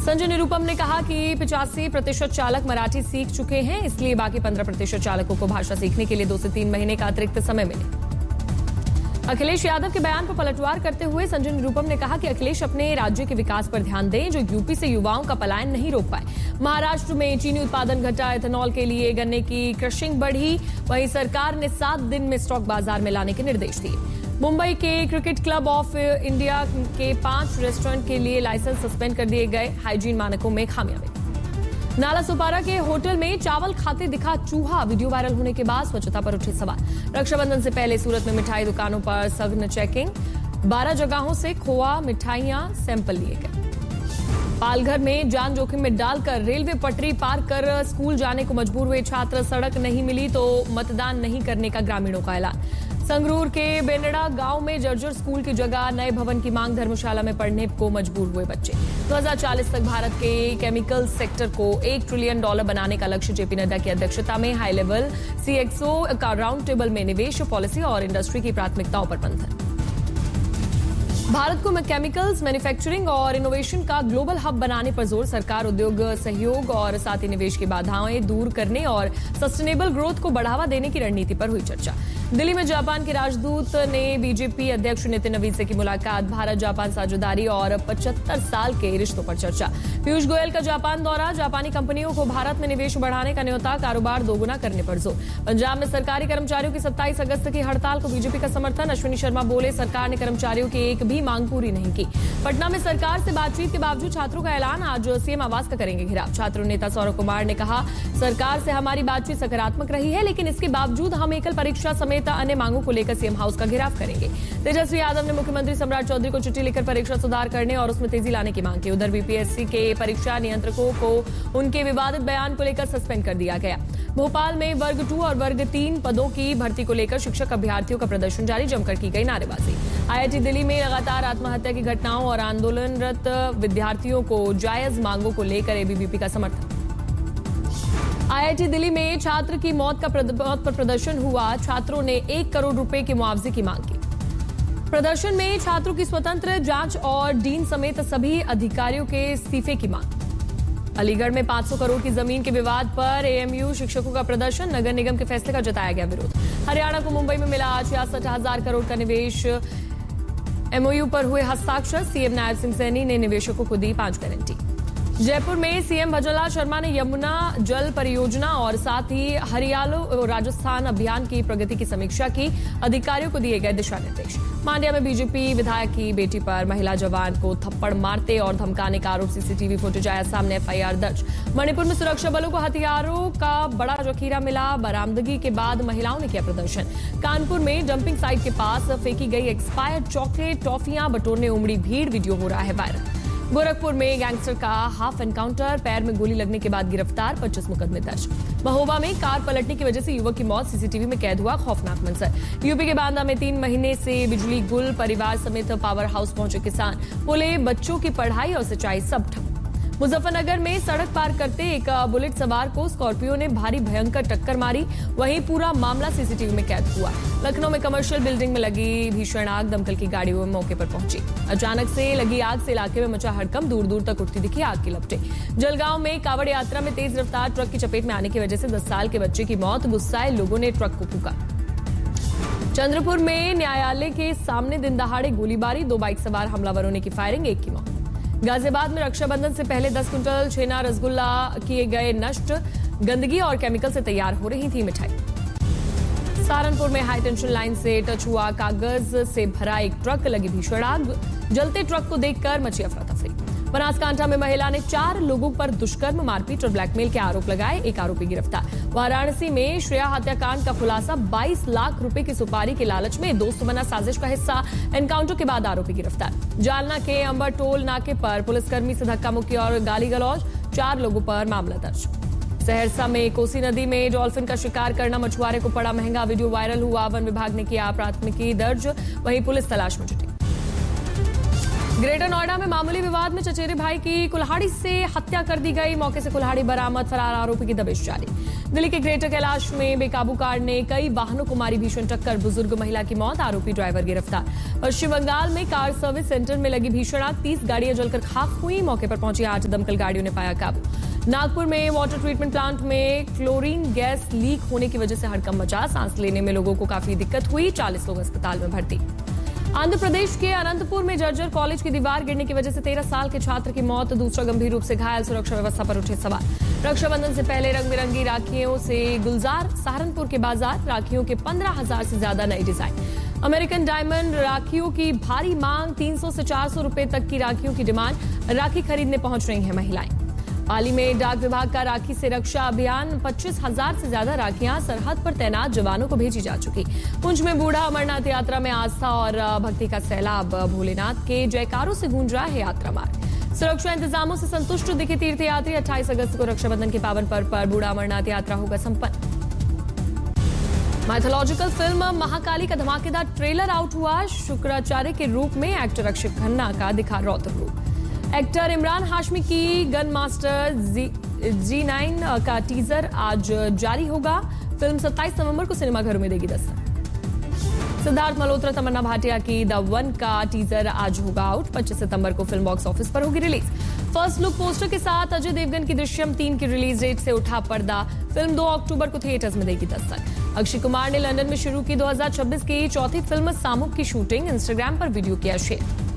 संजय निरुपम ने कहा कि 85% चालक मराठी सीख चुके हैं, इसलिए बाकी 15% चालकों को भाषा सीखने के लिए 2 से 3 महीने का अतिरिक्त समय मिले। अखिलेश यादव के बयान पर पलटवार करते हुए संजय निरुपम ने कहा कि अखिलेश अपने राज्य के विकास पर ध्यान दें, जो यूपी से युवाओं का पलायन नहीं रोक पाए। महाराष्ट्र में चीनी उत्पादन घटा, एथेनॉल के लिए गन्ने की क्रशिंग बढ़ी, वहीं सरकार ने 7 दिन में स्टॉक बाजार में लाने के निर्देश दिए। मुंबई के क्रिकेट क्लब ऑफ इंडिया के 5 रेस्टोरेंट के लिए लाइसेंस सस्पेंड कर दिए गए, हाइजीन मानकों में खामियां मिली। नाला सुपारा के होटल में चावल खाते दिखा चूहा, वीडियो वायरल होने के बाद स्वच्छता पर उठे सवाल। रक्षाबंधन से पहले सूरत में मिठाई दुकानों पर सघन चेकिंग, 12 जगहों से खोआ मिठाइयां सैंपल लिए गए। पालघर में जान जोखिम में डालकर रेलवे पटरी पार कर स्कूल जाने को मजबूर हुए छात्र, सड़क नहीं मिली तो मतदान नहीं करने का ग्रामीणों का ऐलान। संगरूर के बेनड़ा गांव में जर्जर स्कूल की जगह नए भवन की मांग, धर्मशाला में पढ़ने को मजबूर हुए बच्चे। 2040 तक भारत के केमिकल सेक्टर को $1 ट्रिलियन बनाने का लक्ष्य, जेपी नड्डा की अध्यक्षता में हाई लेवल CXO का राउंड टेबल में निवेश, पॉलिसी और इंडस्ट्री की प्राथमिकताओं पर मंथन। भारत को केमिकल्स मैन्युफैक्चरिंग और इनोवेशन का ग्लोबल हब बनाने पर जोर, सरकार उद्योग सहयोग और साथ ही निवेश की बाधाएं दूर करने और सस्टेनेबल ग्रोथ को बढ़ावा देने की रणनीति पर हुई चर्चा। दिल्ली में जापान के राजदूत ने बीजेपी अध्यक्ष नितिन नवीन से की मुलाकात, भारत जापान साझेदारी और 75 साल के रिश्तों पर चर्चा। पीयूष गोयल का जापान दौरा, जापानी कंपनियों को भारत में निवेश बढ़ाने का न्योता, कारोबार दोगुना करने पर जोर। पंजाब में सरकारी कर्मचारियों की 27 अगस्त की हड़ताल को बीजेपी का समर्थन, अश्विनी शर्मा बोले सरकार ने कर्मचारियों की एक भी मांग पूरी नहीं की। पटना में सरकार से बातचीत के बावजूद छात्रों का ऐलान, आज सीएम आवास का करेंगे घेराव। छात्र नेता सौरभ कुमार ने कहा सरकार से हमारी बातचीत सकारात्मक रही है, लेकिन इसके बावजूद हम एकल परीक्षा समेत अन्य मांगों को लेकर सीएम हाउस का घेराव करेंगे। तेजस्वी यादव ने मुख्यमंत्री सम्राट चौधरी को चिट्ठी लिखकर परीक्षा सुधार करने और उसमें तेजी लाने की मांग की। उधर बीपीएससी के परीक्षा नियंत्रकों को उनके विवादित बयान को लेकर सस्पेंड कर दिया गया। भोपाल में वर्ग 2 और वर्ग 3 पदों की भर्ती को लेकर शिक्षक अभ्यर्थियों का प्रदर्शन जारी, जमकर की गई नारेबाजी। IIT दिल्ली में लगातार आत्महत्या की घटनाओं और आंदोलनरत विद्यार्थियों को जायज मांगों को लेकर एबीवीपी का समर्थन। IIT दिल्ली में छात्र की मौत पर प्रदर्शन हुआ, छात्रों ने 1 करोड़ रुपए के मुआवजे की मांग की। प्रदर्शन में छात्रों की स्वतंत्र जांच और डीन समेत सभी अधिकारियों के इस्तीफे की मांग। अलीगढ़ में 500 करोड़ की जमीन के विवाद पर AMU शिक्षकों का प्रदर्शन, नगर निगम के फैसले का जताया गया विरोध। हरियाणा को मुंबई में मिला 66,000 करोड़ का निवेश, MOU पर हुए हस्ताक्षर, सीएम नायब सिंह सैनी ने निवेशकों को दी 5 गारंटी। जयपुर में सीएम भजनलाल शर्मा ने यमुना जल परियोजना और साथ ही हरियालो राजस्थान अभियान की प्रगति की समीक्षा की, अधिकारियों को दिए गए दिशा निर्देश। मांड्या में बीजेपी विधायक की बेटी पर महिला जवान को थप्पड़ मारते और धमकाने का आरोप, सीसीटीवी फुटेज आया सामने, FIR दर्ज। मणिपुर में सुरक्षा बलों को हथियारों का बड़ा जखीरा मिला, बरामदगी के बाद महिलाओं ने किया प्रदर्शन। कानपुर में डंपिंग साइट के पास फेंकी गई एक्सपायर्ड चॉकलेट टॉफियां बटोरने उमड़ी भीड़, वीडियो हो रहा है वायरल। गोरखपुर में गैंगस्टर का हाफ एनकाउंटर, पैर में गोली लगने के बाद गिरफ्तार, 25 मुकदमे दर्ज। महोबा में कार पलटने की वजह से युवक की मौत, सीसीटीवी में कैद हुआ खौफनाक मंजर। यूपी के बांदा में 3 महीने से बिजली गुल, परिवार समेत पावर हाउस पहुंचे किसान, बोले बच्चों की पढ़ाई और सिंचाई सब ठप। मुजफ्फरनगर में सड़क पार करते एक बुलेट सवार को स्कॉर्पियो ने भारी भयंकर टक्कर मारी, वहीं पूरा मामला सीसीटीवी में कैद हुआ। लखनऊ में कमर्शियल बिल्डिंग में लगी भीषण आग, दमकल की गाड़ी मौके पर पहुंची। अचानक से लगी आग से इलाके में मचा हड़कंप, दूर दूर तक उठती दिखी आग की लपटें। जलगांव में कावड़ यात्रा में तेज रफ्तार ट्रक की चपेट में आने की वजह से 10 साल के बच्चे की मौत, गुस्साए लोगों ने ट्रक को फूंका। चंद्रपुर में न्यायालय के सामने दिन दहाड़े गोलीबारी, 2 बाइक सवार हमलावरों ने की फायरिंग, 1 की मौत। गाजियाबाद में रक्षाबंधन से पहले 10 क्विंटल छेना रसगुल्ला किए गए नष्ट, गंदगी और केमिकल से तैयार हो रही थी मिठाई। सहारनपुर में हाई टेंशन लाइन से टच हुआ कागज से भरा एक ट्रक, लगी भीषण आग, जलते ट्रक को देखकर मची अफरा-तफरी। बनासकांठा में महिला ने 4 लोगों पर दुष्कर्म, मारपीट और ब्लैकमेल के आरोप लगाए, 1 आरोपी गिरफ्तार। वाराणसी में श्रेया हत्याकांड का खुलासा, 22 लाख रुपए की सुपारी के लालच में दोस्त बना साजिश का हिस्सा, एनकाउंटर के बाद आरोपी गिरफ्तार। जालना के अंबर टोल नाके पर पुलिसकर्मी से धक्का मुक्की और गाली गलौज, 4 लोगों पर मामला दर्ज। सहरसा में कोसी नदी में डॉल्फिन का शिकार करना मछुआरे को पड़ा महंगा, वीडियो वायरल हुआ, वन विभाग ने किया प्राथमिकी दर्ज, वहीं पुलिस तलाश में जुटी। ग्रेटर नोएडा में मामूली विवाद में चचेरे भाई की कुल्हाड़ी से हत्या कर दी गई। मौके से कुल्हाड़ी बरामद, फरार आरोपी की दबिश जारी। दिल्ली के ग्रेटर कैलाश में बेकाबू कार ने कई वाहनों को मारी भीषण टक्कर, बुजुर्ग महिला की मौत, आरोपी ड्राइवर गिरफ्तार। पश्चिम बंगाल में कार सर्विस सेंटर में लगी भीषण आग, 30 गाड़ियां जलकर खाक हुई। मौके पर पहुंची 8 दमकल गाड़ियों ने पाया काबू। नागपुर में वाटर ट्रीटमेंट प्लांट में क्लोरीन गैस लीक होने की वजह से हड़कंप मचा, सांस लेने में लोगों को काफी दिक्कत हुई। 40 लोग अस्पताल में भर्ती। आंध्र प्रदेश के अनंतपुर में जर्जर कॉलेज की दीवार गिरने की वजह से 13 साल के छात्र की मौत, दूसरा गंभीर रूप से घायल। सुरक्षा व्यवस्था पर उठे सवाल। रक्षाबंधन से पहले रंग बिरंगी राखियों से गुलजार, सहारनपुर के बाजार, राखियों के 15,000 से ज्यादा नई डिजाइन। अमेरिकन डायमंड राखियों की भारी मांग, 300 से 400 रुपए तक की राखियों की डिमांड। राखी खरीदने पहुंच रही हैं महिलाएं। पाली में डाक विभाग का राखी से रक्षा अभियान, 25,000 से ज्यादा राखियां सरहद पर तैनात जवानों को भेजी जा चुकी। पुंछ में बूढ़ा अमरनाथ यात्रा में आस्था और भक्ति का सैलाब, भोलेनाथ के जयकारों से गूंज रहा है यात्रा मार्ग। सुरक्षा इंतजामों से संतुष्ट दिखे तीर्थयात्री। 28 अगस्त को रक्षाबंधन के पावन पर्व पर बूढ़ा अमरनाथ यात्रा होगा संपन्न। माइथोलॉजिकल फिल्म महाकाली का धमाकेदार ट्रेलर आउट हुआ। शुक्राचार्य के रूप में एक्टर अक्षय खन्ना का दिखा रौद्र रूप। एक्टर इमरान हाशमी की गन मास्टर G9 का टीजर आज जारी होगा। फिल्म 27 नवंबर को सिनेमाघरों में देगी दस्तक। सिद्धार्थ मल्होत्रा, तमन्ना भाटिया की द वन का टीजर आज होगा आउट। 25 सितंबर को फिल्म बॉक्स ऑफिस पर होगी रिलीज। फर्स्ट लुक पोस्टर के साथ अजय देवगन की दृश्यम 3 की रिलीज डेट से उठा पर्दा। फिल्म 2 अक्टूबर को थिएटर्स में देगी दस्तक। अक्षय कुमार ने लंदन में शुरू की 2026 की चौथी फिल्म सामुक की शूटिंग, इंस्टाग्राम पर वीडियो किया शेयर।